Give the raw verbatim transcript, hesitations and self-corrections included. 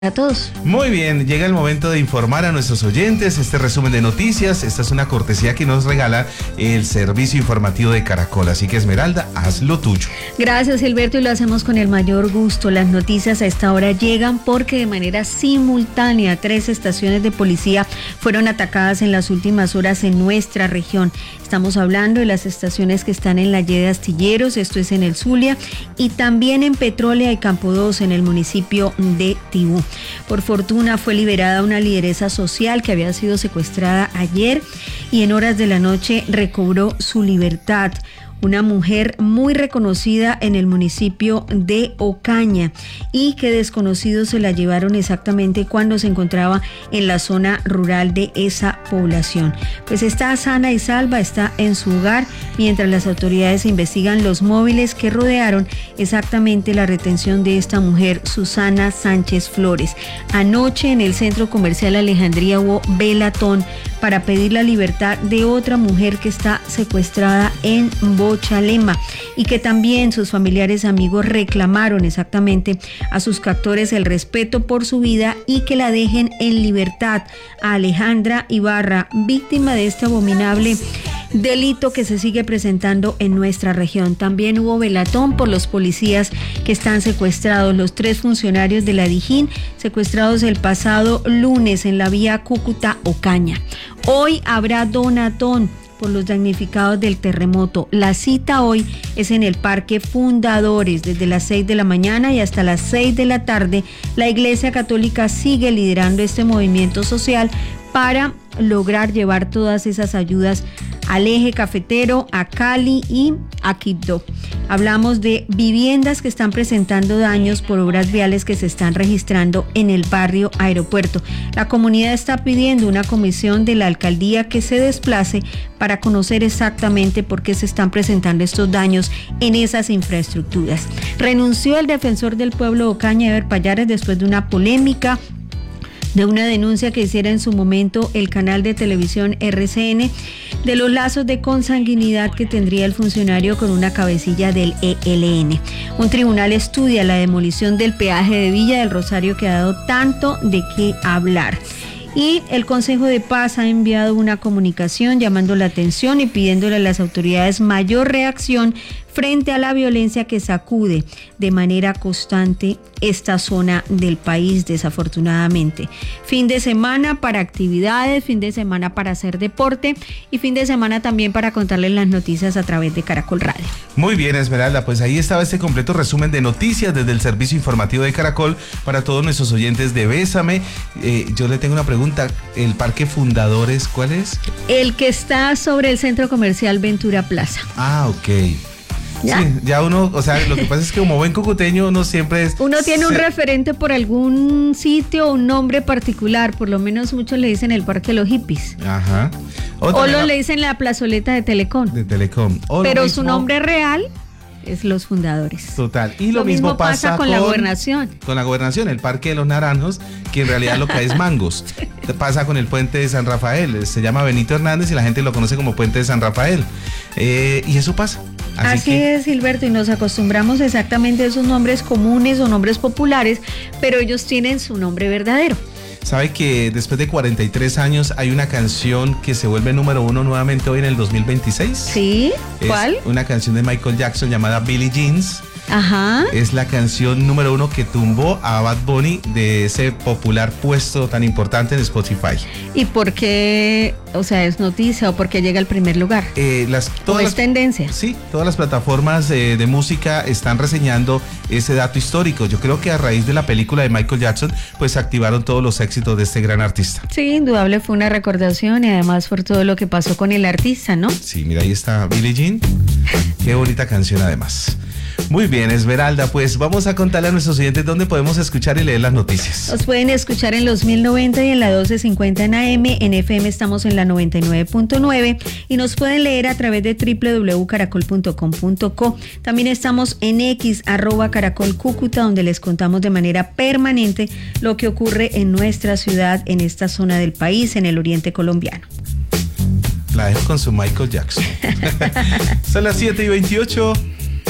A todos. Muy bien, llega el momento de informar a nuestros oyentes este resumen de noticias. Esta es una cortesía que nos regala el servicio informativo de Caracol, así que Esmeralda, haz lo tuyo. Gracias, Gilberto, y lo hacemos con el mayor gusto. Las noticias a esta hora llegan porque de manera simultánea tres estaciones de policía fueron atacadas en las últimas horas en nuestra región. Estamos hablando de las estaciones que están en la Y de Astilleros, esto es en el Zulia, y también en Petrólea y Campo dos en el municipio de Tibú. Por fortuna fue liberada una lideresa social que había sido secuestrada ayer y en horas de la noche recobró su libertad. Una mujer muy reconocida en el municipio de Ocaña y que desconocidos se la llevaron exactamente cuando se encontraba en la zona rural de esa población. Pues está sana y salva, está en su hogar, mientras las autoridades investigan los móviles que rodearon exactamente la retención de esta mujer, Susana Sánchez Flores. Anoche en el centro comercial Alejandría hubo velatón para pedir la libertad de otra mujer que está secuestrada en Bochalema y que también sus familiares y amigos reclamaron exactamente a sus captores el respeto por su vida y que la dejen en libertad a Alejandra Ibarra, víctima de este abominable delito que se sigue presentando en nuestra región. También hubo velatón por los policías que están secuestrados, los tres funcionarios de la Dijín secuestrados el pasado lunes en la vía Cúcuta-Ocaña. Hoy habrá donatón por los damnificados del terremoto. La cita hoy es en el Parque Fundadores, desde las seis de la mañana y hasta las seis de la tarde. La Iglesia Católica sigue liderando este movimiento social para lograr llevar todas esas ayudas al eje cafetero, a Cali y a Quibdó. Hablamos de viviendas que están presentando daños por obras viales que se están registrando en el barrio Aeropuerto. La comunidad está pidiendo una comisión de la alcaldía que se desplace para conocer exactamente por qué se están presentando estos daños en esas infraestructuras. Renunció el defensor del pueblo de Ocaña, Ever Payares, después de una polémica de una denuncia que hiciera en su momento el canal de televisión R C N de los lazos de consanguinidad que tendría el funcionario con una cabecilla del E L N. Un tribunal estudia la demolición del peaje de Villa del Rosario que ha dado tanto de qué hablar. Y el Consejo de Paz ha enviado una comunicación llamando la atención y pidiéndole a las autoridades mayor reacción frente a la violencia que sacude de manera constante esta zona del país, desafortunadamente. Fin de semana para actividades, fin de semana para hacer deporte y fin de semana también para contarles las noticias a través de Caracol Radio. Muy bien, Esmeralda, pues ahí estaba este completo resumen de noticias desde el servicio informativo de Caracol para todos nuestros oyentes de Bésame. Eh, yo le tengo una pregunta, ¿el Parque Fundadores cuál es? El que está sobre el Centro Comercial Ventura Plaza. Ah, ok. ¿Ya? Sí, ya uno, o sea, lo que pasa es que como buen cucuteño uno siempre es... Uno tiene un se... referente por algún sitio o un nombre particular, por lo menos muchos le dicen el Parque de los Hippies. Ajá. O, o lo la... le dicen la plazoleta de Telecom. De Telecom. O Pero mismo... su nombre real es Los Fundadores. Total. Y lo, lo mismo, mismo pasa, pasa con, con la gobernación. Con la gobernación, el Parque de los Naranjos, que en realidad lo que hay es mangos. Pasa con el Puente de San Rafael, se llama Benito Hernández y la gente lo conoce como Puente de San Rafael. Eh, y eso pasa. Así, Así que... es, Gilberto, y nos acostumbramos exactamente a esos nombres comunes o nombres populares, pero ellos tienen su nombre verdadero. ¿Sabe que después de cuarenta y tres años hay una canción que se vuelve número uno nuevamente hoy en el dos mil veintiséis? ¿Sí? ¿Cuál? Es una canción de Michael Jackson llamada Billie Jeans. Ajá. Es la canción número uno que tumbó a Bad Bunny de ese popular puesto tan importante en Spotify. ¿Y por qué, o sea, es noticia o por qué llega al primer lugar? Eh, las, todas ¿O es las, tendencia? Sí, todas las plataformas eh, de música están reseñando ese dato histórico. Yo creo que a raíz de la película de Michael Jackson, pues activaron todos los éxitos de este gran artista. Sí, indudable fue una recordación y además por todo lo que pasó con el artista, ¿no? Sí, mira, ahí está Billie Jean. Qué bonita canción además. Muy bien, Esmeralda, pues vamos a contarle a nuestros oyentes dónde podemos escuchar y leer las noticias. Los pueden escuchar en los mil noventa y en la doce cincuenta en A M, en F M estamos en la noventa y nueve punto nueve y nos pueden leer a través de doble u doble u doble u punto caracol punto com punto co. También estamos en X, arroba Caracol Cúcuta, donde les contamos de manera permanente lo que ocurre en nuestra ciudad, en esta zona del país, en el oriente colombiano. La dejo con su Michael Jackson. Son las siete y veintiocho.